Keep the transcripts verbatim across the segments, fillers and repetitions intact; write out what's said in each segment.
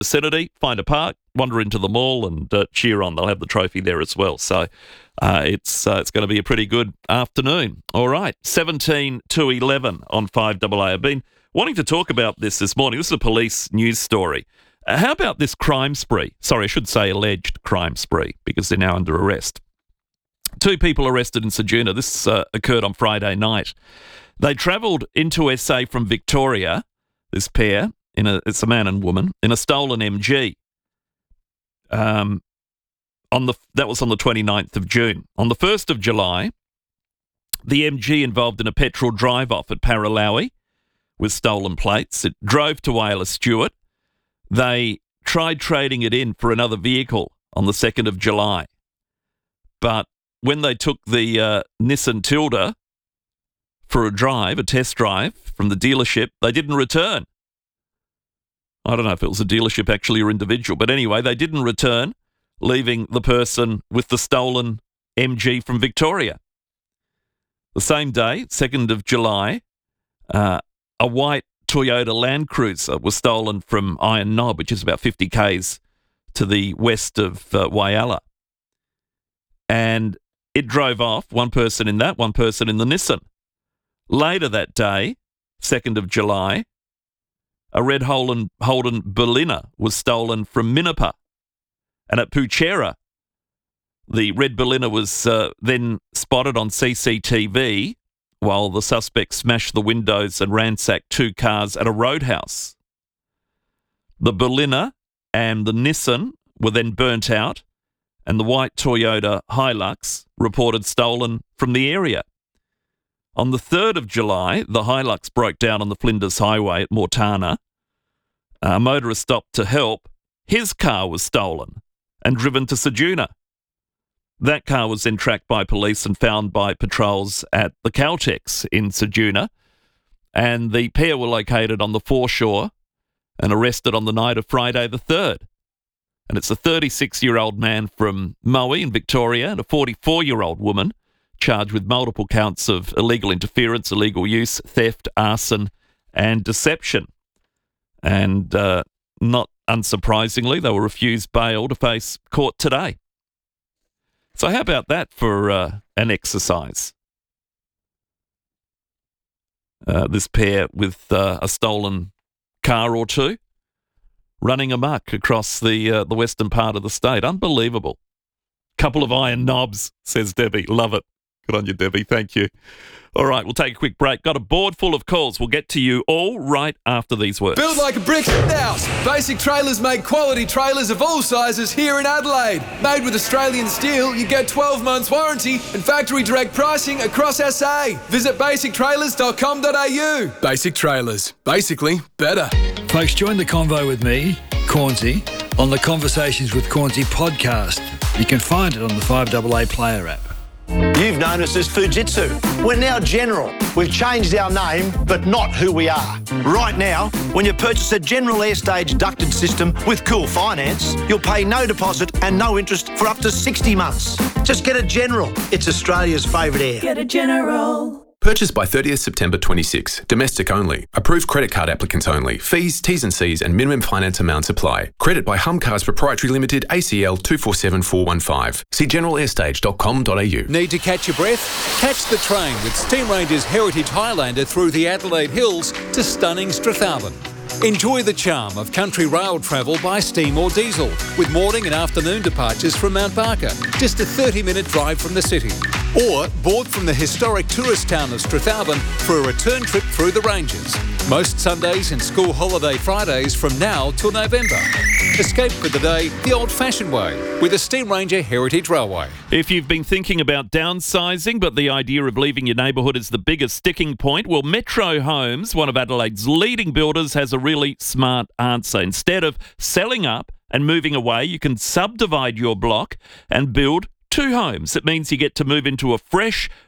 vicinity, find a park, wander into the mall and uh, cheer on. They'll have the trophy there as well. So uh, it's uh, it's going to be a pretty good afternoon. All right, seventeen to eleven on five A A. I've been wanting to talk about this this morning. This is a police news story. Uh, how about this crime spree? Sorry, I should say alleged crime spree because they're now under arrest. Two people arrested in Ceduna. This uh, occurred on Friday night. They travelled into S A from Victoria, this pair, in a, it's a man and woman, in a stolen M G. Um, on the that was on the twenty-ninth of June. On the first of July, the M G involved in a petrol drive-off at Paralowie with stolen plates. It drove to Wayla Stewart. They tried trading it in for another vehicle on the second of July. But when they took the uh, Nissan Tilda for a drive, a test drive from the dealership, they didn't return. I don't know if it was a dealership actually or individual, but anyway, they didn't return, leaving the person with the stolen M G from Victoria. The same day, second of July, uh, a white Toyota Land Cruiser was stolen from Iron Knob, which is about fifty kays to the west of uh, Whyalla. And it drove off, one person in that, one person in the Nissan. Later that day, second of July, a red Holden, Holden Berliner was stolen from Minapa. And at Poochera, the red Berliner was uh, then spotted on C C T V while the suspect smashed the windows and ransacked two cars at a roadhouse. The Berliner and the Nissan were then burnt out, and the white Toyota Hilux reported stolen from the area. On the third of July, the Hilux broke down on the Flinders Highway at Mortana. A motorist stopped to help. His car was stolen and driven to Ceduna. That car was then tracked by police and found by patrols at the Caltex in Ceduna. And the pair were located on the foreshore and arrested on the night of Friday the third. And it's a thirty-six-year-old man from Moe in Victoria and a forty-four-year-old woman charged with multiple counts of illegal interference, illegal use, theft, arson, and deception. And uh, not unsurprisingly, they were refused bail to face court today. So how about that for uh, an exercise? Uh, this pair with uh, a stolen car or two running amok across the uh, the western part of the state. Unbelievable. Couple of iron knobs, says Debbie. Love it. Good on you, Debbie. Thank you. All right, we'll take a quick break. Got a board full of calls. We'll get to you all right after these words. Build like a brick house. Basic Trailers make quality trailers of all sizes here in Adelaide. Made with Australian steel, you get twelve months warranty and factory direct pricing across S A. Visit basic trailers dot com dot a u. Basic Trailers. Basically better. Folks, join the convo with me, Cornsey, on the Conversations with Cornsey podcast. You can find it on the five A A Player app. You've known us as Fujitsu. We're now General. We've changed our name, but not who we are. Right now, when you purchase a General Airstage ducted system with Cool Finance, you'll pay no deposit and no interest for up to sixty months. Just get a General. It's Australia's favourite air. Get a General. Purchased by thirtieth September twenty-six. Domestic only. Approved credit card applicants only. Fees, T's and C's and minimum finance amounts apply. Credit by Humcars Proprietary Limited, A C L two four seven four one five. See general airstage dot com dot a u. Need to catch your breath? Catch the train with Steam Ranger's Heritage Highlander through the Adelaide Hills to stunning Strathalbyn. Enjoy the charm of country rail travel by steam or diesel, with morning and afternoon departures from Mount Barker, just a thirty-minute drive from the city. Or board from the historic tourist town of Strathalbyn for a return trip through the ranges. Most Sundays and school holiday Fridays from now till November. Escape for the day the old-fashioned way with the Steam Ranger Heritage Railway. If you've been thinking about downsizing, but the idea of leaving your neighbourhood is the biggest sticking point, well, Metro Homes, one of Adelaide's leading builders, has a really smart answer. Instead of selling up and moving away, you can subdivide your block and build two homes. It means you get to move into a fresh,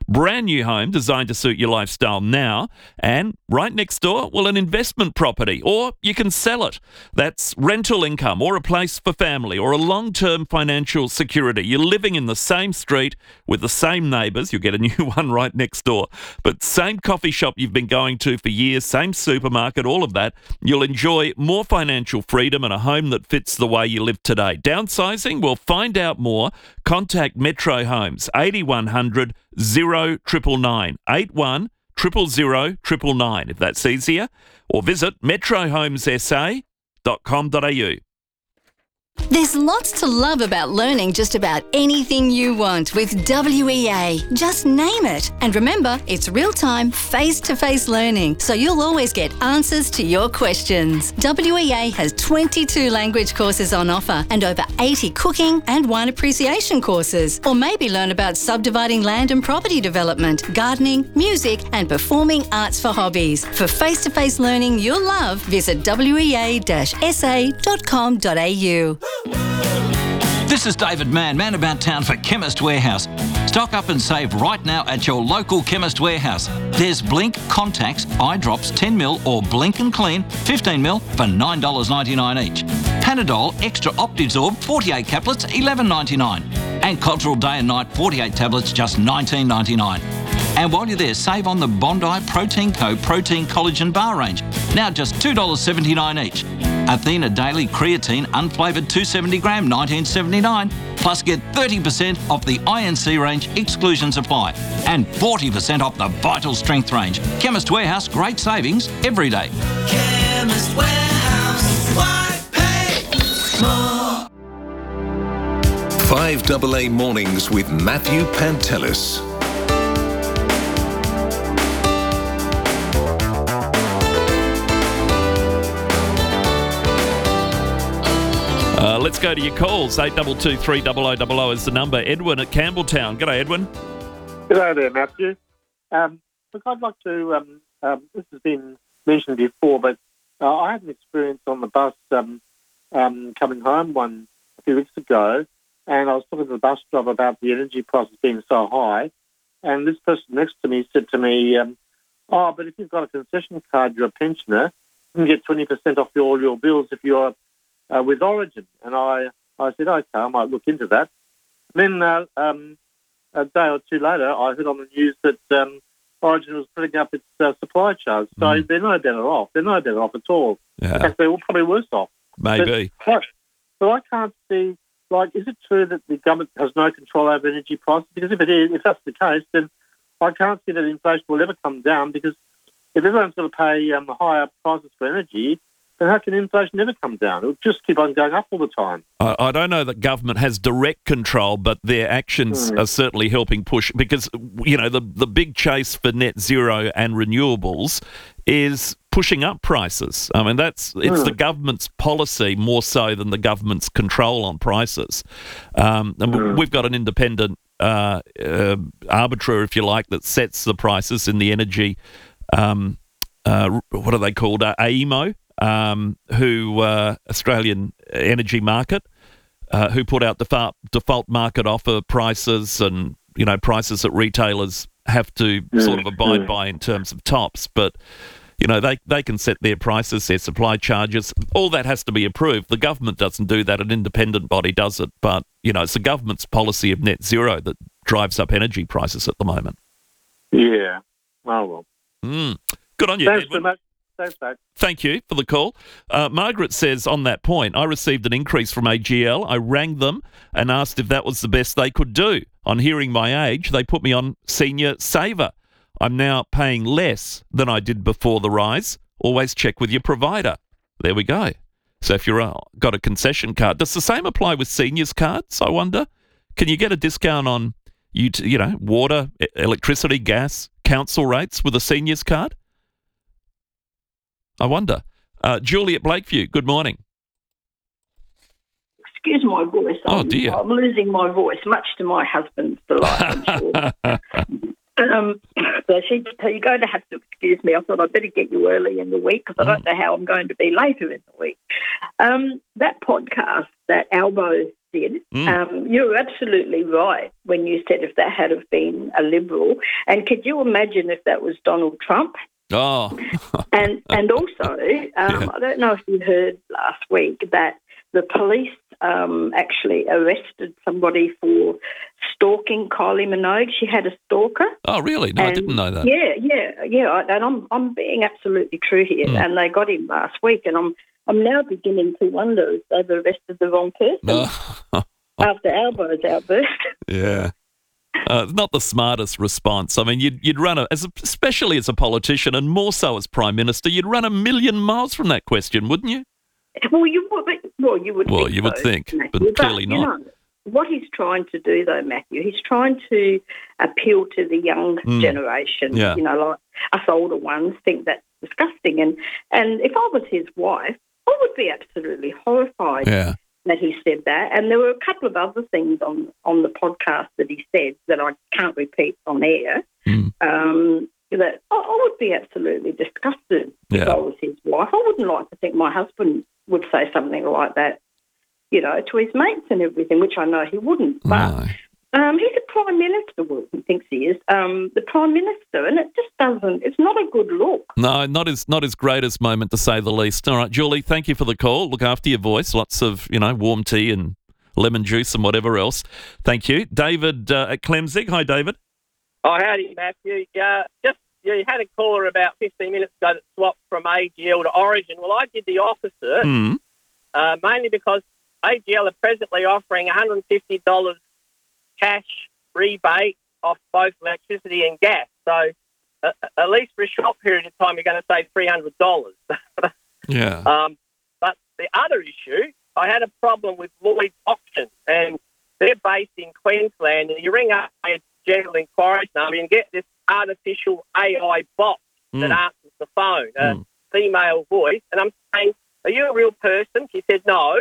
Brand new home designed to suit your lifestyle now. And right next door, well, an investment property, or you can sell it. That's rental income or a place for family or a long-term financial security. You're living in the same street with the same neighbours. You'll get a new one right next door. But same coffee shop you've been going to for years, same supermarket, all of that. You'll enjoy more financial freedom and a home that fits the way you live today. Downsizing? Well, find out more. Contact Metro Homes, eighty-one hundred, zero triple nine, eighty-one triple zero triple nine, if that's easier, or visit metro homes s a dot com dot a u. There's lots to love about learning just about anything you want with W E A. Just name it. And remember, it's real-time, face-to-face learning, so you'll always get answers to your questions. W E A has twenty-two language courses on offer and over eighty cooking and wine appreciation courses. Or maybe learn about subdividing land and property development, gardening, music and performing arts for hobbies. For face-to-face learning you'll love, visit w e a dash s a dot com dot a u. This is David Mann, man about town for Chemist Warehouse. Stock up and save right now at your local Chemist Warehouse. There's Blink Contacts, eye drops ten mil or Blink and Clean fifteen mil for nine dollars ninety-nine each. Panadol Extra Optizorb forty-eight caplets eleven ninety-nine. And Cotterell Day and Night forty-eight tablets just nineteen ninety-nine. And while you're there, save on the Bondi Protein Co Protein Collagen Bar range. Now just two dollars seventy-nine each. Athena Daily Creatine Unflavoured two hundred seventy gram nineteen seventy-nine. Plus get thirty percent off the I N C range, exclusions apply. And forty percent off the Vital Strength range. Chemist Warehouse, great savings every day. Chemist Warehouse, why pay more? five A A Mornings with Matthew Pantelis. Uh, let's go to your calls. eight two two, three zero zero zero zero is the number. Edwin at Campbelltown. G'day, Edwin. G'day there, Matthew. Um, look, I'd like to, um, um, this has been mentioned before, but uh, I had an experience on the bus um, um, coming home one a few weeks ago, and I was talking to the bus driver about the energy prices being so high, and this person next to me said to me, um, oh, but if you've got a concession card, you're a pensioner, you can get twenty percent off your, all your bills if you're Uh, with Origin. And I, I said, okay, I might look into that. Then uh, um, a day or two later, I heard on the news that um, Origin was putting up its uh, supply charge. So mm. they're no better off. They're no better off at all. Yeah. In fact, they're probably worse off. Maybe. But, so I can't see, like, is it true that the government has no control over energy prices? Because if it is, if that's the case, then I can't see that inflation will ever come down, because if everyone's going to pay um, higher prices for energy, then how can inflation never come down? It'll just keep on going up all the time. I, I don't know that government has direct control, but their actions mm. are certainly helping push, because, you know, the, the big chase for net zero and renewables is pushing up prices. I mean, that's it's mm. the government's policy more so than the government's control on prices. Um, and mm. we've got an independent uh, uh, arbiter, if you like, that sets the prices in the energy, um, uh, what are they called, uh, A E M O? Um, who uh, Australian Energy Market, uh, who put out default default market offer prices, and you know prices that retailers have to yeah, sort of abide yeah. by in terms of tops. But you know they they can set their prices, their supply charges. All that has to be approved. The government doesn't do that; an independent body does it. But you know it's the government's policy of net zero that drives up energy prices at the moment. Yeah. Oh well. Mm. Good on you, Thanks Edwin. so much. Thanks, mate. Thank you for the call. Uh, Margaret says on that point, I received an increase from A G L. I rang them and asked if that was the best they could do. On hearing my age, they put me on Senior Saver. I'm now paying less than I did before the rise. Always check with your provider. There we go. So if you've uh, got a concession card, does the same apply with seniors cards, I wonder? Can you get a discount on you, you know, water, electricity, gas, council rates with a seniors card? I wonder. Uh, Julie at Blakeview, good morning. Excuse my voice. Oh, I'm, dear. I'm losing my voice, much to my husband's delight, I'm sure. um, so she, so you're going to have to excuse me. I thought I'd better get you early in the week, because I don't know how I'm going to be later in the week. Um, that podcast that Albo did. Mm. Um, you're absolutely right when you said if that had have been a Liberal. And could you imagine if that was Donald Trump? Oh. And and also, um, Yeah. I don't know if you heard last week that the police um, actually arrested somebody for stalking Kylie Minogue. She had a stalker. Oh, really? No, I And didn't know that. Yeah, yeah, yeah. I- And I'm I'm being absolutely true here. Mm. And they got him last week, and I'm I'm now beginning to wonder if they've arrested the wrong person No. after Albo's outburst. Yeah. Uh, it's not the smartest response. I mean, you'd, you'd run, a, as a, especially as a politician and more so as Prime Minister, you'd run a million miles from that question, wouldn't you? Well, you would. Well, you would. Well, think you would so, think, Matthew, but clearly you not. know, what he's trying to do, though, Matthew, he's trying to appeal to the young Mm. generation. Yeah. You know, like us older ones think that's disgusting. And and if I was his wife, I would be absolutely horrified Yeah. that he said that. And there were a couple of other things on on the podcast that he said that I can't repeat on air. Mm. Um, that I, I would be absolutely disgusted if Yeah. I was his wife. I wouldn't like to think my husband would say something like that, you know, to his mates and everything, which I know he wouldn't. But No. um, he's a prime minister, well, he thinks he is, um, the prime minister, and it just doesn't, it's not a good look. No, not his not his greatest moment, to say the least. All right, Julie, thank you for the call. Look after your voice. Lots of, you know, warm tea and lemon juice and whatever else. Thank you. David uh, at Clemzig. Hi, David. Oh, howdy, Matthew. Uh, just you had a caller about fifteen minutes ago that swapped from A G L to Origin. Well, I did the opposite, Mm. uh, mainly because A G L are presently offering one hundred fifty dollars cash rebate off both electricity and gas. So uh, at least for a short period of time, you're going to save three hundred dollars. Yeah. Um, but the other issue, I had a problem with Lloyd's Auction, and they're based in Queensland, and you ring up a general inquiries number and get this artificial A I bot that Mm. answers the phone, a Mm. female voice, and I'm saying, are you a real person? She said, no.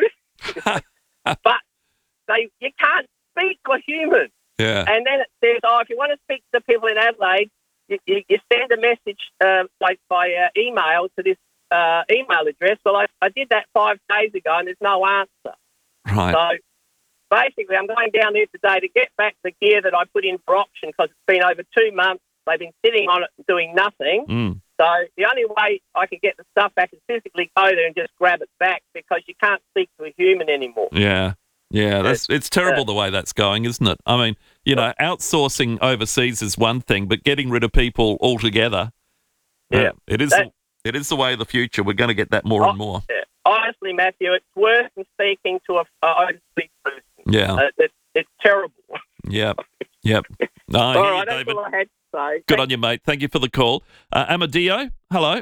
But they you can't speak to a human. Yeah. And then it says, oh, if you want to speak to the people in Adelaide, you, you, you send a message uh, like by uh, email to this uh, email address. Well, I, I did that five days ago, and there's no answer. Right. So basically, I'm going down there today to get back the gear that I put in for auction because it's been over two months. They've been sitting on it and doing nothing. Mm. So the only way I can get the stuff back is physically go there and just grab it back because you can't speak to a human anymore. Yeah. Yeah, that's it's terrible uh, the way that's going, isn't it? I mean, you know, outsourcing overseas is one thing, but getting rid of people altogether, Yeah. uh, it is That- it is the way of the future. We're going to get that more and more. Yeah. Honestly, Matthew, it's worse than speaking to a, a overseas person. Yeah. Uh, it's, it's terrible. Yep. Yep. No, I All hear right, you, that's David. all I had to say. Good on you, mate. Thank you for the call. Uh, Amadio, hello.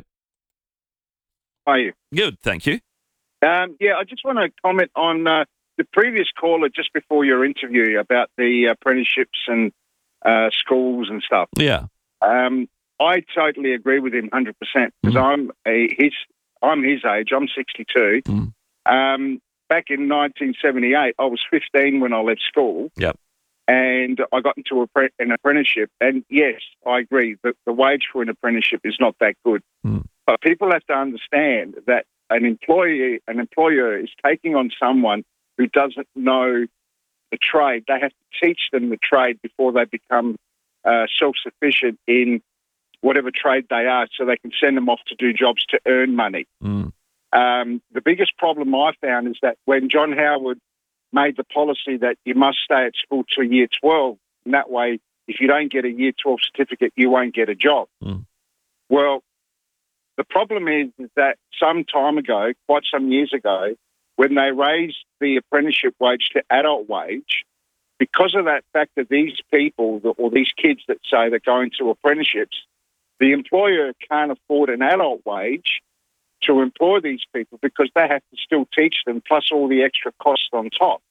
How are you? Good, thank you. Um, yeah, I just want to comment on uh, the previous caller just before your interview about the apprenticeships and uh, schools and stuff. Yeah. Um, I totally agree with him one hundred percent because Mm. I'm a, his I'm his age. I'm sixty-two. Mm. Um, back in nineteen seventy-eight, I was fifteen when I left school. Yep. And I got into a pre- an apprenticeship. And yes, I agree that the wage for an apprenticeship is not that good. Mm. But people have to understand that an employee, an employer is taking on someone who doesn't know the trade. They have to teach them the trade before they become uh, self-sufficient in whatever trade they are, so they can send them off to do jobs to earn money. Mm. Um, the biggest problem I found is that when John Howard made the policy that you must stay at school till year twelve, and that way, if you don't get a year twelve certificate, you won't get a job. Mm. Well, the problem is, is that some time ago, quite some years ago, when they raised the apprenticeship wage to adult wage, because of that fact that these people or these kids that say they're going to apprenticeships, the employer can't afford an adult wage to employ these people because they have to still teach them, plus all the extra costs on top.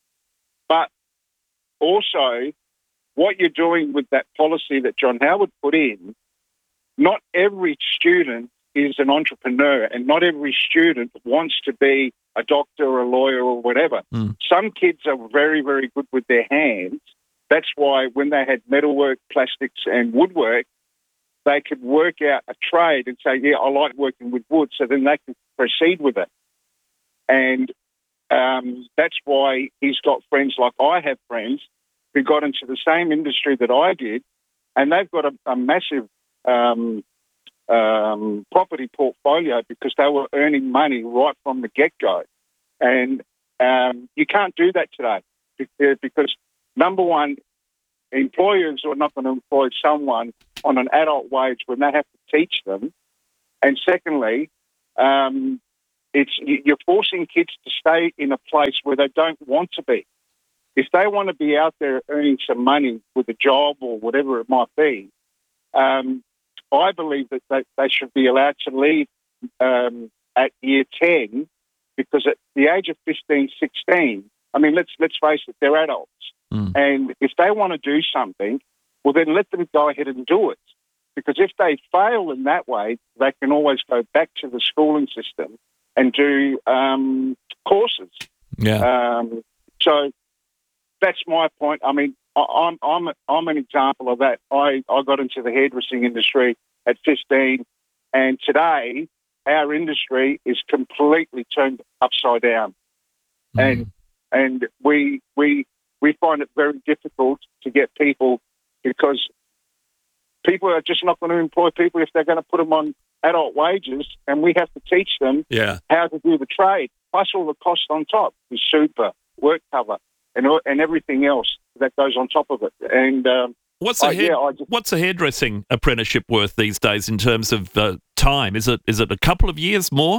But also, what you're doing with that policy that John Howard put in, not every student is an entrepreneur and not every student wants to be a doctor or a lawyer or whatever. Mm. Some kids are very, very good with their hands. That's why when they had metalwork, plastics and woodwork, they could work out a trade and say, yeah, I like working with wood, so then they could proceed with it. And um, that's why he's got friends like I have friends who got into the same industry that I did, and they've got a, a massive um, um, property portfolio because they were earning money right from the get-go. And um, you can't do that today because, number one, employers are not going to employ someone on an adult wage when they have to teach them. And secondly, um, it's you're forcing kids to stay in a place where they don't want to be. If they want to be out there earning some money with a job or whatever it might be, um, I believe that they, they should be allowed to leave um, at year ten, because at the age of fifteen, sixteen, I mean, let's let's face it, they're adults. Mm. And if they want to do something, well, then let them go ahead and do it. Because if they fail in that way, they can always go back to the schooling system and do um, courses. Yeah. Um, so that's my point. I mean, I, I'm I'm I'm an example of that. I, I got into the hairdressing industry at fifteen, and today our industry is completely turned upside down, mm. and and we we we find it very difficult to get people, because people are just not going to employ people if they're going to put them on adult wages, and we have to teach them yeah. how to do the trade, plus all the costs on top, the super, work cover, and and everything else that goes on top of it. And um, what's a uh, hair, yeah, just, what's a hairdressing apprenticeship worth these days in terms of uh, time? Is it is it a couple of years more?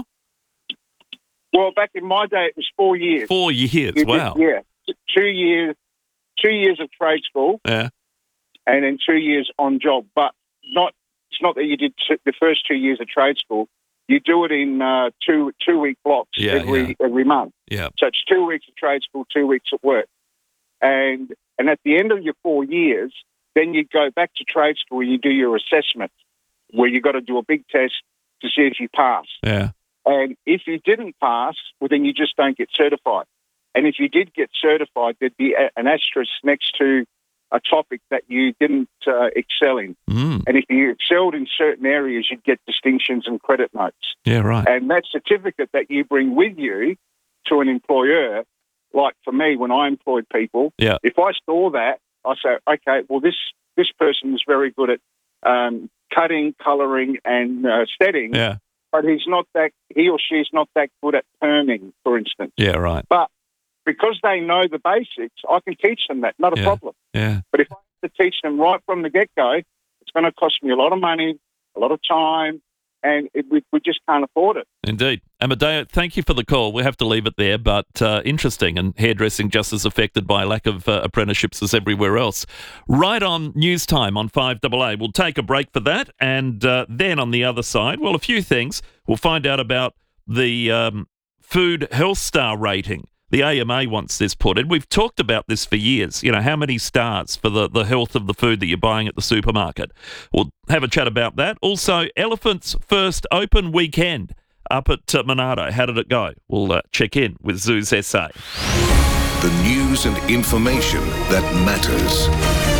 Well, back in my day, it was four years. Four years, you wow. Did, yeah, two years, two years of trade school. Yeah. And then two years on job, but not. It's not that you did t- the first two years of trade school. You do it in uh, two two week blocks yeah, every yeah. every month. Yeah. So it's two weeks of trade school, two weeks at work, and and at the end of your four years, then you go back to trade school. You do your assessment, where you got to do a big test to see if you pass. Yeah. And if you didn't pass, well, then you just don't get certified. And if you did get certified, there'd be a, an asterisk next to a topic that you didn't uh, excel in. Mm. And if you excelled in certain areas, you'd get distinctions and credit notes. Yeah, right. And that certificate that you bring with you to an employer, like for me, when I employed people, yeah. if I saw that, I say, okay, well, this, this person is very good at um, cutting, colouring and uh, setting, yeah. but he's not that, he or she is not that good at perming, for instance. Yeah, right. But because they know the basics, I can teach them that, not a yeah. problem. Yeah. But if I have to teach them right from the get-go, it's going to cost me a lot of money, a lot of time, and it, we, we just can't afford it. Indeed. Amadeo, thank you for the call. We have to leave it there, but uh, interesting, and hairdressing just as affected by lack of uh, apprenticeships as everywhere else. Right on News Time on five A A. We'll take a break for that, and uh, then on the other side, well, a few things. We'll find out about the um, Food Health Star rating. The A M A wants this put in. We've talked about this for years. You know, how many stars for the, the health of the food that you're buying at the supermarket. We'll have a chat about that. Also, Elephant's first open weekend up at uh, Monarto. How did it go? We'll uh, check in with Zoo's S A. The news and information that matters.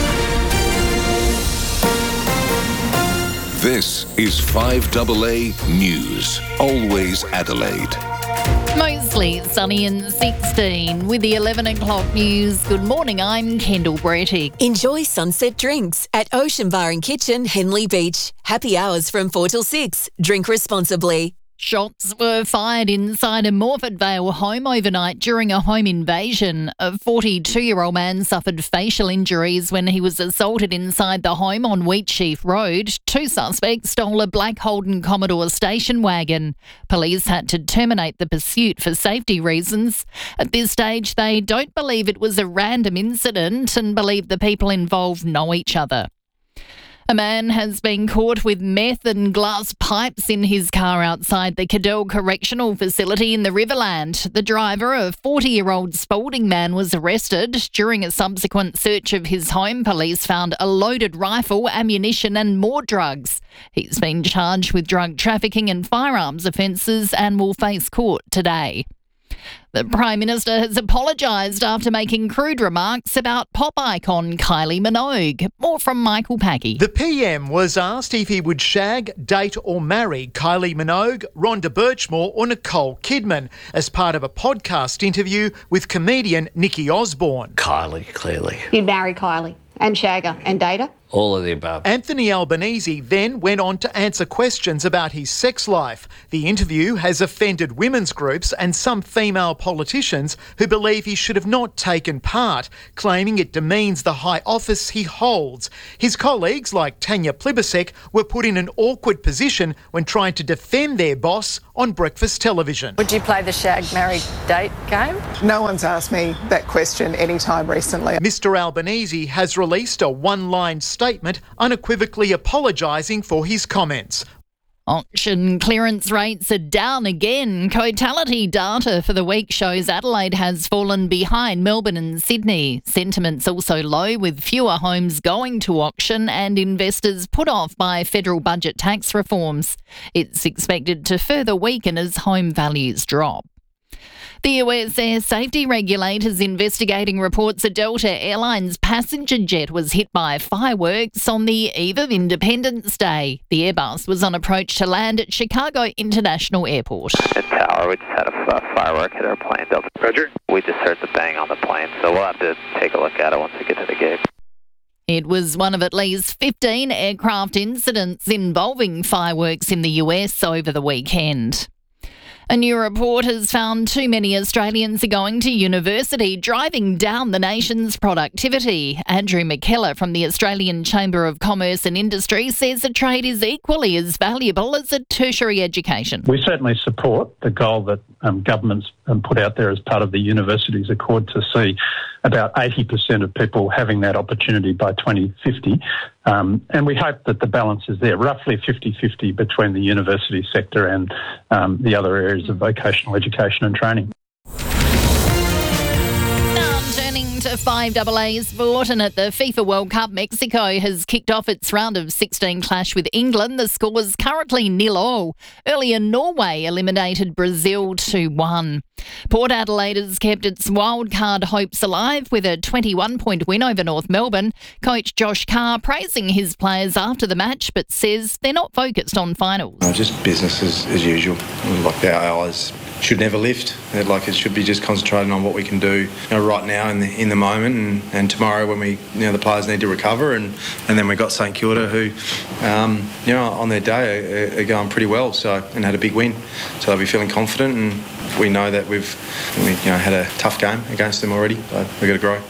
This is five A A News. Always Adelaide. Mostly sunny and sixteen with the eleven o'clock news. Good morning, I'm Kendall Brettick. Enjoy sunset drinks at Ocean Bar and Kitchen, Henley Beach. Happy hours from four till six. Drink responsibly. Shots were fired inside a Morford Vale home overnight during a home invasion. A forty-two-year-old man suffered facial injuries when he was assaulted inside the home on Wheatsheaf Road. Two suspects stole a black Holden Commodore station wagon. Police had to terminate the pursuit for safety reasons. At this stage, they don't believe it was a random incident and believe the people involved know each other. A man has been caught with meth and glass pipes in his car outside the Cadell Correctional Facility in the Riverland. The driver, a forty-year-old Spalding man, was arrested. During a subsequent search of his home, police found a loaded rifle, ammunition and more drugs. He's been charged with drug trafficking and firearms offences and will face court today. The Prime Minister has apologised after making crude remarks about pop icon Kylie Minogue. More from Michael Packy. The P M was asked if he would shag, date or marry Kylie Minogue, Rhonda Birchmore or Nicole Kidman as part of a podcast interview with comedian Nikki Osborne. Kylie, clearly. You'd marry Kylie and shag her and date her? All of the above. Anthony Albanese then went on to answer questions about his sex life. The interview has offended women's groups and some female politicians who believe he should have not taken part, claiming it demeans the high office he holds. His colleagues, like Tanya Plibersek, were put in an awkward position when trying to defend their boss on breakfast television. Would you play the shag, marry, date game? No one's asked me that question any time recently. Mister Albanese has released a one-line statement unequivocally apologising for his comments. Auction clearance rates are down again. Cotality data for the week shows Adelaide has fallen behind Melbourne and Sydney. Sentiment's also low, with fewer homes going to auction and investors put off by federal budget tax reforms. It's expected to further weaken as home values drop. The U S air safety regulator's investigating reports a Delta Airlines passenger jet was hit by fireworks on the eve of Independence Day. The Airbus was on approach to land at Chicago International Airport. At Tower, we just had a f- firework hit our plane. Delta. Roger. We just heard the bang on the plane, so we'll have to take a look at it once we get to the gate. It was one of at least fifteen aircraft incidents involving fireworks in the U S over the weekend. A new report has found too many Australians are going to university, driving down the nation's productivity. Andrew McKellar from the Australian Chamber of Commerce and Industry says a trade is equally as valuable as a tertiary education. We certainly support the goal that um, governments um, put out there as part of the Universities Accord to see about eighty percent of people having that opportunity by twenty fifty. Um, and we hope that the balance is there, roughly fifty-fifty between the university sector and um, the other areas of vocational education and training. To five double A sport, and at the FIFA World Cup, Mexico has kicked off its round of sixteen clash with England. The score is currently nil all. Earlier, Norway eliminated Brazil two one. Port Adelaide has kept its wildcard hopes alive with a twenty-one point win over North Melbourne. Coach Josh Carr praising his players after the match, but says they're not focused on finals. No, just business as, as usual. Like our eyes should never lift. Like it should be just concentrating on what we can do, you know, right now in the in the moment, and, and tomorrow when we, you know, the players need to recover, and, and then we've got St Kilda who, um, you know, on their day are, are going pretty well, so and had a big win, so they'll be feeling confident, and we know that we've we, you know had a tough game against them already, but we've got to grow.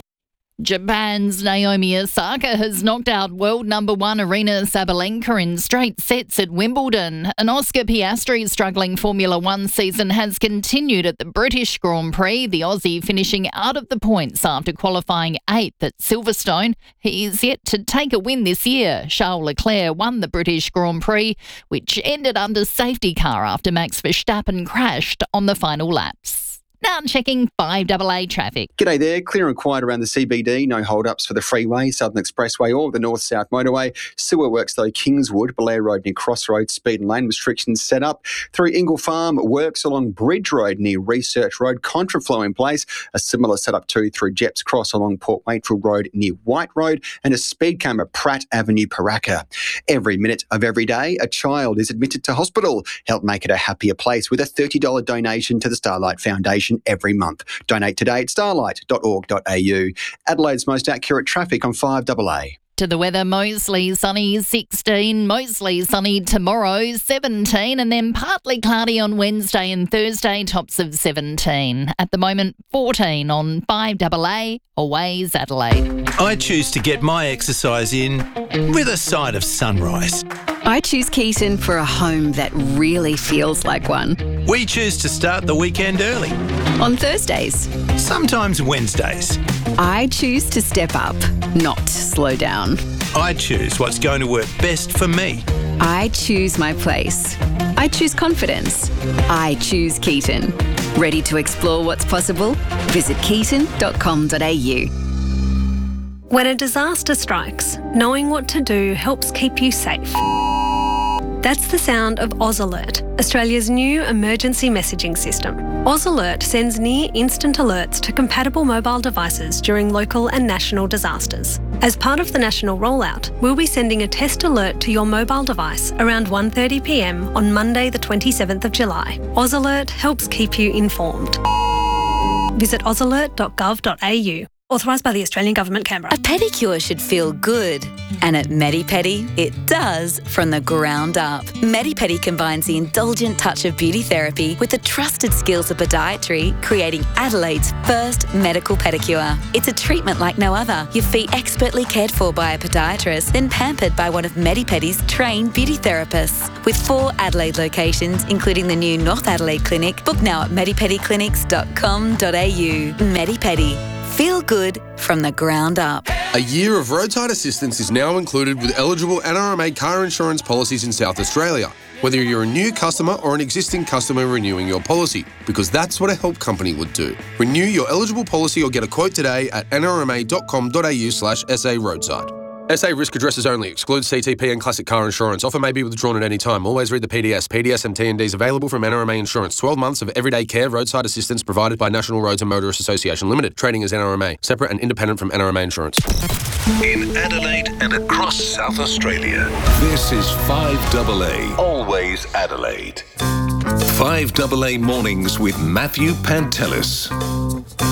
Japan's Naomi Osaka has knocked out world number one Aryna Sabalenka in straight sets at Wimbledon. An Oscar Piastri's struggling Formula One season has continued at the British Grand Prix, the Aussie finishing out of the points after qualifying eighth at Silverstone. He is yet to take a win this year. Charles Leclerc won the British Grand Prix, which ended under safety car after Max Verstappen crashed on the final laps. Now checking five double A traffic. G'day there. Clear and quiet around the C B D. No hold-ups for the freeway, Southern Expressway or the North-South Motorway. Sewer works though, Kingswood, Blair Road near Crossroads, speed and lane restrictions set up. Through Ingle Farm, works along Bridge Road near Research Road, contraflow in place. A similar setup too through Jeps Cross along Port Wakefield Road near White Road, and a speed camera Pratt Avenue, Paraka. Every minute of every day, a child is admitted to hospital. Help make it a happier place with a thirty dollars donation to the Starlight Foundation every month. Donate today at starlight dot org dot a u. Adelaide's most accurate traffic on five double A. To the weather, mostly sunny, sixteen, mostly sunny tomorrow, seventeen, and then partly cloudy on Wednesday and Thursday, tops of seventeen. At the moment, fourteen on five double A, Always Adelaide. I choose to get my exercise in with a side of sunrise. I choose Keaton for a home that really feels like one. We choose to start the weekend early. On Thursdays. Sometimes Wednesdays. I choose to step up, not slow down. I choose what's going to work best for me. I choose my place. I choose confidence. I choose Keaton. Ready to explore what's possible? Visit keaton dot com dot a u. When a disaster strikes, knowing what to do helps keep you safe. That's the sound of Oz Alert, Australia's new emergency messaging system. Oz Alert sends near instant alerts to compatible mobile devices during local and national disasters. As part of the national rollout, we'll be sending a test alert to your mobile device around one thirty p m on Monday the twenty-seventh of July. Oz Alert helps keep you informed. Visit oz alert dot gov dot a u. Authorised by the Australian Government, Canberra. A pedicure should feel good. And at Medi-Pedi, it does from the ground up. Medi-Pedi combines the indulgent touch of beauty therapy with the trusted skills of podiatry, creating Adelaide's first medical pedicure. It's a treatment like no other. Your feet expertly cared for by a podiatrist, then pampered by one of Medi-Pedi's trained beauty therapists. With four Adelaide locations, including the new North Adelaide Clinic, book now at medipedi clinics dot com dot a u. Medi-Pedi. Feel good from the ground up. A year of roadside assistance is now included with eligible N R M A car insurance policies in South Australia, whether you're a new customer or an existing customer renewing your policy, because that's what a help company would do. Renew your eligible policy or get a quote today at n r m a dot com dot a u slash s a roadside. S A risk addresses only. Excludes C T P and classic car insurance. Offer may be withdrawn at any time. Always read the P D S. P D S and T N Ds available from N R M A Insurance. twelve months of everyday care roadside assistance provided by National Roads and Motorists Association Limited. Trading as N R M A. Separate and independent from N R M A Insurance. In Adelaide and across South Australia, this is five double A. Always Adelaide. five double A Mornings with Matthew Pantelis.